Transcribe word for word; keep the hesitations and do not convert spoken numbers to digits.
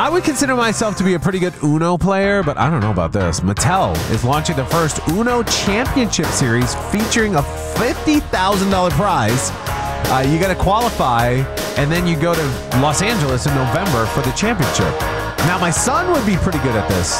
I would consider myself to be a pretty good Uno player, but I don't know about this. Mattel is launching the first Uno Championship Series featuring a fifty thousand dollars prize. Uh, you got to qualify, and then you go to Los Angeles in November for the championship. Now, my son would be pretty good at this.